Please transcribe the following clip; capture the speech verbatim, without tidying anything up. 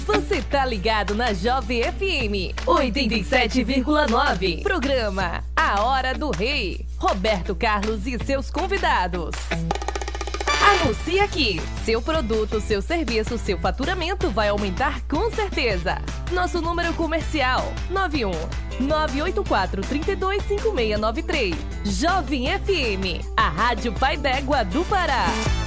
Você tá ligado na Jovem F M oitenta e sete vírgula nove. Programa A Hora do Rei. Roberto Carlos e seus convidados. Anuncie aqui. Seu produto, seu serviço, seu faturamento vai aumentar com certeza. Nosso número comercial nove um nove oito quatro, três dois cinco seis nove três. Jovem F M, a Rádio Pai d'Égua do Pará.